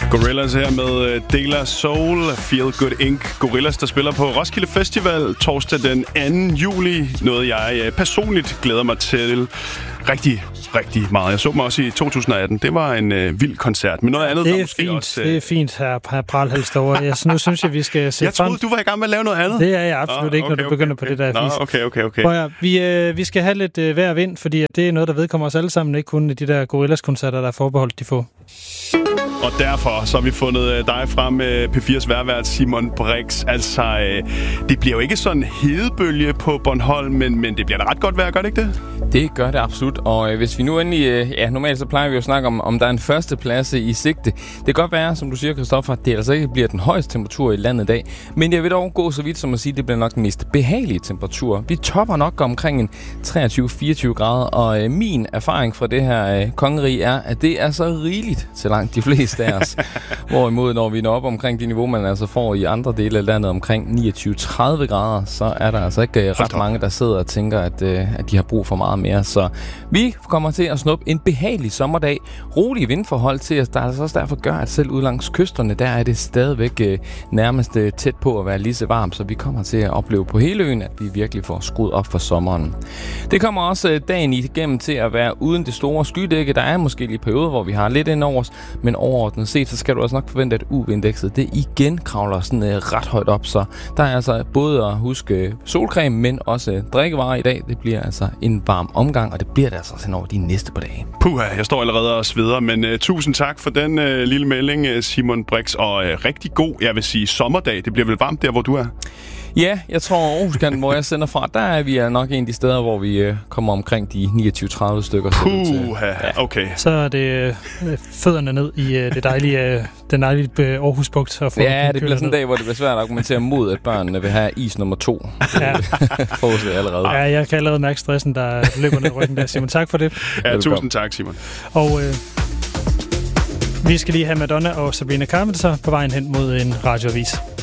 Gorillaz her med De La Soul, Feel Good Inc. Gorillaz, der spiller på Roskilde Festival torsdag den 2. juli. Noget jeg personligt glæder mig til rigtig meget. Jeg så dem også i 2018. Det var en vild koncert. Men noget andet, det er der måske fint. også... Det er fint, her Pralhalstor. Nu synes jeg, vi skal se Jeg troede, du var i gang med at lave noget andet. Det er jeg absolut ikke, når du begynder på det der fis. Okay. Prøv at, vi skal have lidt vejr og vind, fordi det er noget, der vedkommer os alle sammen. Ikke kun de der Gorillaz-koncerter, der er forbeholdt de få. Og derfor så har vi fundet dig frem med P4's værvært Simon Brix. Altså, det bliver jo ikke sådan en hedebølge på Bornholm, men det bliver da ret godt vejr, gør det ikke det? Det gør det absolut, og hvis vi nu endelig... normalt så plejer vi jo at snakke om der er en førsteplads i sigte. Det kan godt være, som du siger, Christoffer, det altså ikke bliver den højeste temperatur i landet i dag, men jeg vil dog gå så vidt som at sige, at det bliver nok den mest behagelige temperatur. Vi topper nok omkring en 23-24 grader, og min erfaring fra det her kongerige er, at det er så rigeligt til langt de fleste af os. Hvorimod, når vi når op omkring det niveau, man altså får i andre dele af landet omkring 29-30 grader, så er der altså ikke ret mange, der sidder og tænker, at de har brug for meget mere. Så vi kommer til at snuppe en behagelig sommerdag. Rolige vindforhold til os, der altså også derfor gør, at selv ud langs kysterne, der er det stadigvæk nærmest tæt på at være lige så varmt, så vi kommer til at opleve på hele øen, at vi virkelig får skruet op for sommeren. Det kommer også dagen igennem til at være uden det store skydække. Der er måske lige perioder, hvor vi har lidt indover, men overordnet set, så skal du også nok forvente, at UV-indekset det igen kravler sådan ret højt op. Så der er altså både at huske solcreme, men også drikkevarer i dag. Det bliver altså en varm omgang, og det bliver det altså sådan over de næste par dage. Puha, jeg står allerede og sveder, men tusind tak for den lille melding, Simon Brix, og rigtig god, jeg vil sige, sommerdag. Det bliver vel varmt der, hvor du er? Ja, jeg tror Aarhuskanten, hvor jeg sender fra, der er vi nok en af de steder, hvor vi kommer omkring de 29-30 stykker. Puha, okay. Så er det fødderne ned i den dejlige Aarhusbugt. Ja, det bliver sådan en dag, hvor det bliver svært at argumentere mod, at børnene vil have is nummer 2. Ja. Forudset allerede. Ja, jeg kan allerede mærke stressen, der løber ned ryggen der. Simon, tak for det. Ja, tusind tak, Simon. Og vi skal lige have Madonna og Sabrina Carpenter på vejen hen mod en radioavis.